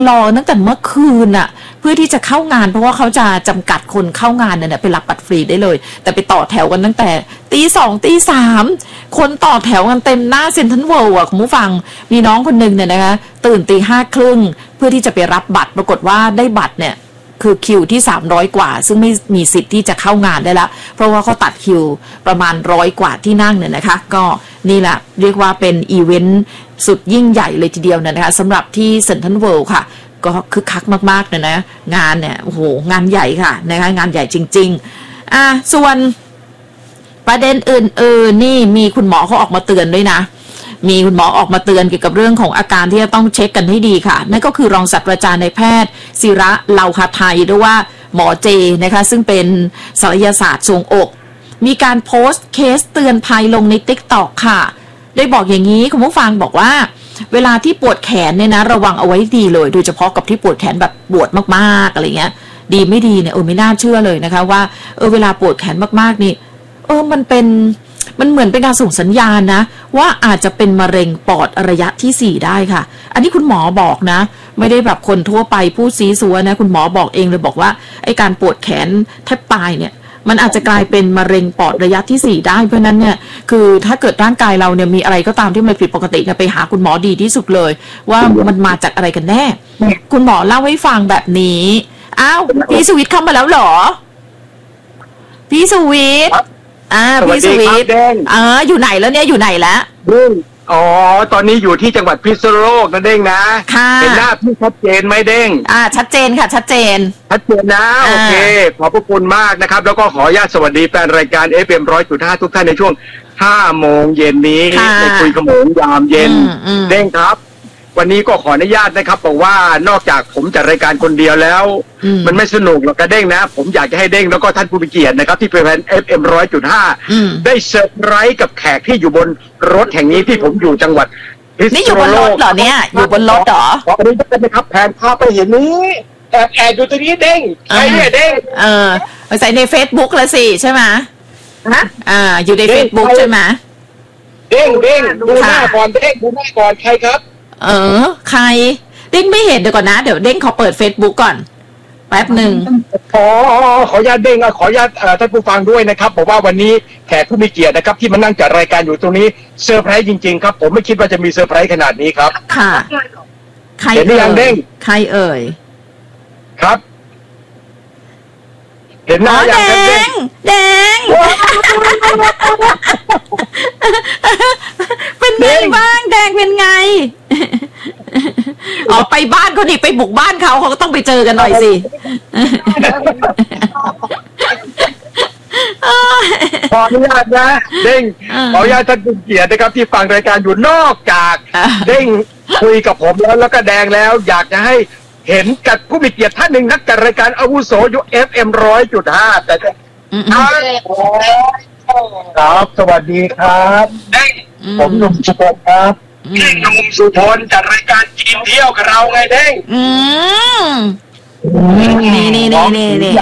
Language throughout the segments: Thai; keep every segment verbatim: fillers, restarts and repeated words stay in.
รอตั้งแต่เมื่อคืนน่ะเพื่อที่จะเข้างานเพราะว่าเขาจะจำกัดคนเข้างานเนี่ยไปรับบัตรฟรีได้เลยแต่ไปต่อแถวกันตั้งแต่ตีสองตีสามคนต่อแถวกันเต็มหน้าเซ็นทรัลเวิลด์อ่ะคุณผู้ฟังมีน้องคนนึงเนี่ยนะคะตื่นตีห้าครึ่งเพื่อที่จะไปรับบัตรปรากฏว่าได้บัตรเนี่ยคือคิวที่สามร้อยกว่าซึ่งไม่มีสิทธิ์ที่จะเข้างานได้ละเพราะว่าเขาตัดคิวประมาณร้อยกว่าที่นั่งเนี่ยนะคะก็นี่แหละเรียกว่าเป็นอีเวนต์สุดยิ่งใหญ่เลยทีเดียวนะคะสำหรับที่เซ็นทรัลเวิลด์ค่ะก็คึกคักมากๆเลยนะงานเนี่ยโอ้โหงานใหญ่ค่ะนะคะงานใหญ่จริงๆอ่ะส่วนประเด็นอื่นๆนี่มีคุณหมอเขาออกมาเตือนด้วยนะมีคุณหมอออกมาเตือนเกี่ยวกับเรื่องของอาการที่จะต้องเช็คกันให้ดีค่ะนั่นก็คือรองศาสตราจารย์นายแพทย์ศิระเลาคาไทยหรือว่าหมอเจนะคะซึ่งเป็นศัลยศาสตร์ทรวงอกมีการโพสต์เคสเตือนภัยลงใน ติ๊กต็อก ค่ะได้บอกอย่างนี้คุณผู้ฟังบอกว่าเวลาที่ปวดแขนเนี่ยนะระวังเอาไว้ดีเลยโดยเฉพาะกับที่ปวดแขนแบบปวดมากๆอะไรเงี้ยดีไม่ดีเนี่ยเออไม่น่าเชื่อเลยนะคะว่าเออเวลาปวดแขนมากๆนี่เออมันเป็นมันเหมือนเป็นการส่งสัญญาณนะว่าอาจจะเป็นมะเร็งปอดระยะที่สี่ได้ค่ะอันนี้คุณหมอบอกนะไม่ได้แบบคนทั่วไปพูดซีซัวนะคุณหมอบอกเองเลยบอกว่าไอ้การปวดแขนแทบตายเนี่ยมันอาจจะกลายเป็นมะเร็งปอดระยะที่สี่ได้เพราะนั้นเนี่ยคือถ้าเกิดร่างกายเราเนี่ยมีอะไรก็ตามที่มันผิดปกติเนี่ยไปหาคุณหมอดีที่สุดเลยว่ามันมาจากอะไรกันแน่คุณหมอเล่าให้ฟังแบบนี้อ้าวพี่สุวิทย์เข้ามาแล้วเหรอพี่สุวิทย์อ่าพี่สุวิทย์อ่าอยู่ไหนแล้วเนี่ยอยู่ไหนแล้วอ๋อตอนนี้อยู่ที่จังหวัดพิษณุโลกนะเด้งนะเป็นหน้าพี่ชัดเจนไหมเด้งอ่าชัดเจนค่ะชัดเจนชัดเจนนะโอเคขอบพระคุณมากนะครับแล้วก็ขออนุญาตสวัสดีแฟนรายการ เอฟ เอ็ม หนึ่งร้อยจุดห้า ทุกท่านในช่วงห้าโมงเย็นนี้ในคุยขโมงยามเย็นเด้งครับวันนี้ก็ขออนุญาตนะครับบอกว่านอกจากผมจัดรายการคนเดียวแล้วมันไม่สนุกหรอกกระเด้งนะผมอยากจะให้เด้งแล้วก็ท่านผู้มีเกียรตินะครับที่เป็นแฟน เอฟ เอ็ม หนึ่งร้อยจุดห้า ได้เซอร์ไพรส์กับแขกที่อยู่บนรถแห่งนี้ที่ผมอยู่จังหวัดพิษณุโลกนี่อยู่บนรถเหรอเนี่ยอยู่บนรถเหรอขออนุญาตนะครับแผนภาพไปเห็นนี้แอบแอบอยู่ตรงนี้เด้งใครเนี่ยเด้งเออไปใส่ใน Facebook ละสิใช่ไหมฮะอ่าอยู่ใน Facebook ใช่ไหมเด้งเด้งดูหน้าก่อนเด้งดูหน้าก่อนใครครับเออใครเด้งไม่เห็นเดี๋ยวก่อนนะเดี๋ยวเด้งขอเปิด Facebook ก่อนแป๊บหนึ่งขอขออนุญาตเด้งขออนุญาตท่านผู้ฟังด้วยนะครับบอกว่าวันนี้แขกผู้มีเกียรตินะครับที่มานั่งจัดรายการอยู่ตรงนี้เซอร์ไพรส์จริงๆครับผมไม่คิดว่าจะมีเซอร์ไพรส์ขนาดนี้ครับค่ะใครเอ่ยใครเอ่ยครับเห็นหน้าอย่างแดงแดงเป็นไงบ้างแดงเป็นไงอ๋อไปบ้านเขาดิไปบุกบ้านเขาเขาก็ต้องไปเจอกันหน่อยสิขออนุญาตนะเด้งขออนุญาตท่านผู้เกียรตินะครับที่ฟังรายการอยู่นอกจากเด้งคุยกับผมแล้วแล้วก็แดงแล้วอยากจะให้เห็นกับผู้มีเกียรติท่านหนึ่งนักจัดรายการอาวุโสยุ เอฟ เอ็ม หนึ่งร้อยจุดห้า แต่ครับสวัสดีครับเด้งผมหนุ่มสุพลครับพี่หนุ่มสุพลจัดรายการกินเที่ยวกับเราไงเด้งอืมนี่นี่นี่นี่นี่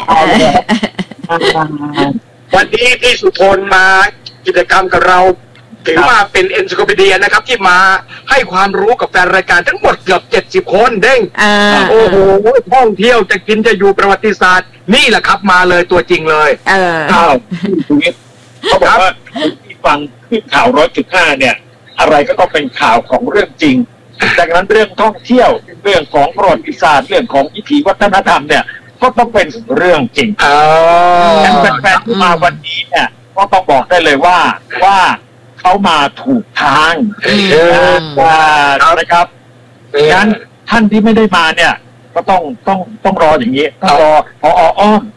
วันนี้พี่สุพลมากิจกรรมกับเราถือว่าเป็นเอ็นไซโคพีเดียนะครับที่มาให้ความรู้กับแฟนรายการทั้งหมดเกือบเจ็ดสิบคนเด้งโอ้โหท่องเที่ยวจะกินจะอยู่ประวัติศาสตร์นี่แหละครับมาเลยตัวจริงเลยเออเขาบอกว่าที่ฟังที่ข่าวร้อยจุดห้าเนี่ยอะไรก็ต้องเป็นข่าวของเรื่องจริงดังนั้นเรื่องท่องเที่ยวเรื่องของประวัติศาสตร์เรื่องของวิถีวัฒนธรรมเนี่ยก็ต้องเป็นเรื่องจริงแต่แฟนๆที่มาวันนี้เนี่ยก็ต้องบอกได้เลยว่าว่าเขามาถูกทางนะครับงั้นท่านที่ไม่ได้มาเนี่ยก็ต้องต้องต้องรออย่างนี้ต้องรอพออ้อม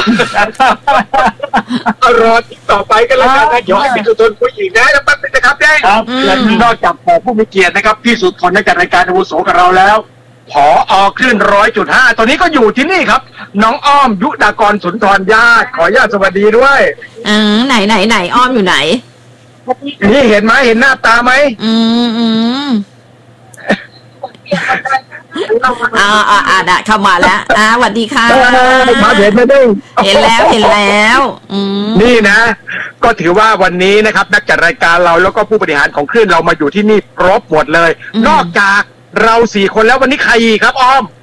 รอติดต่อไปกันแล้วกันนะเดี๋ยวให้พี่สุทนคุยอีกนะแป๊บนึงนะครับได้ครับและนอกจากผู้มีเกียรตินะครับพี่สุทนนักจัดรายการอาวุโสกับเราแล้วผอคลื่นร้อยจุดห้าตอนนี้ก็อยู่ที่นี่ครับน้องอ้อมยุดากรสุนทรญาติขออนุญาตสวัสดีด้วยอืมไหนไหนไหนอ้อมอยู่ไหนนี่เห็นไหมเห็นหน้าตาไหมอืมอืมอ่าอ่าอ่าได้เข้ามาแล้วอ่าสวัสดีค่ะมาเห็นไหมด้เห็นแล้วเห็นแล้วนี่นะก็ถือว่าวันนี้นะครับนักจัดรายการเราแล้วก็ผู้บริหารของคลื่นเรามาอยู่ที่นี่ครบหมดเลยนอกจากเราสี่คนแล้ววันนี้ใครอีกครับอ้อม